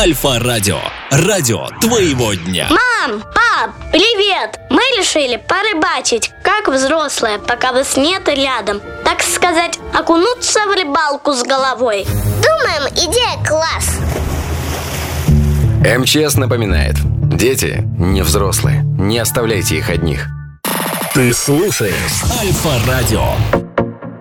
Альфа-радио. Радио твоего дня. Мам, пап, привет! Мы решили порыбачить, как взрослые, пока вас нет рядом. Так сказать, окунуться в рыбалку с головой. Думаем, идея класс. МЧС напоминает: дети не взрослые, не оставляйте их одних. Ты слушаешь Альфа-радио.